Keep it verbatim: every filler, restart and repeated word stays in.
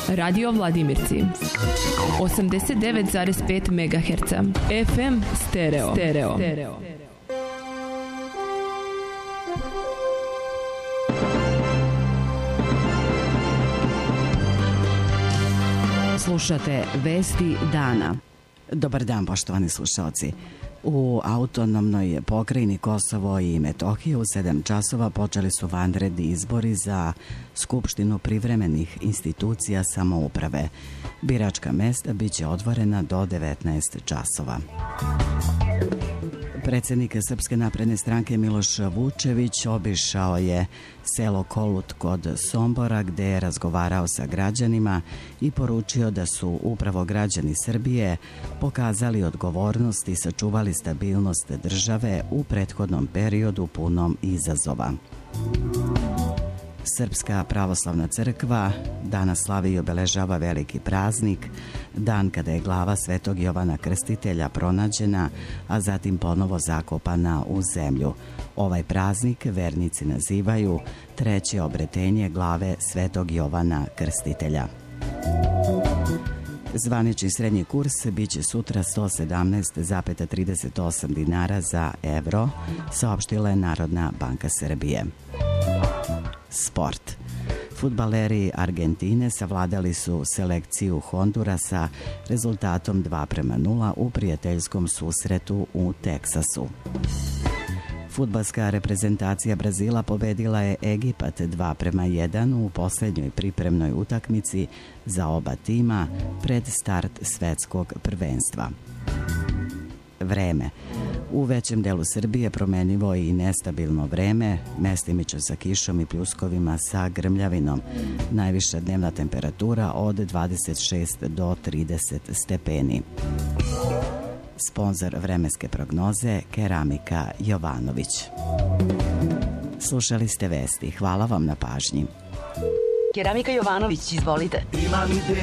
Radio Vladimirci osamdeset devet zarez pet megaherca, F M stereo. stereo. stereo. Slušate Vesti dana. Dobar dan, poštovani slušalci. U autonomnoj pokrajini Kosovo i Metohije u sedam časova počeli su vanredni izbori za Skupštinu privremenih institucija samouprave. Biračka mesta biće otvorena do devetnaest časova. Predsjednik Srpske napredne stranke Miloš Vučević obišao je selo Kolut kod Sombora, gde je razgovarao sa građanima i poručio da su upravo građani Srbije pokazali odgovornost i sačuvali stabilnost države u prethodnom periodu punom izazova. Srpska pravoslavna crkva danas slavi i obeležava veliki praznik, dan kada je glava Svetog Jovana Krstitelja pronađena, a zatim ponovo zakopana u zemlju. Ovaj praznik vernici nazivaju treće obretenje glave Svetog Jovana Krstitelja. Zvanični srednji kurs biće sutra sto sedamnaest zarez trideset osam dinara za evro, saopštila je Narodna banka Srbije. Sport. Fudbaleri Argentine savladali su selekciju Hondurasa rezultatom dva prema nula u prijateljskom susretu u Teksasu. Fudbalska reprezentacija Brazila pobedila je Egipat dva prema jedan u posljednjoj pripremnoj utakmici za oba tima pred start svetskog prvenstva. Vreme. U većem delu Srbije promenljivo i nestabilno vreme, mestimično sa kišom i pljuskovima sa grmljavinom. Najviša dnevna temperatura od dvadeset šest do trideset stepeni. Sponzor vremenske prognoze Keramika Jovanović. Slušali ste vesti. Hvala vam na pažnji. Keramika Jovanović, izvolite. Imam ideju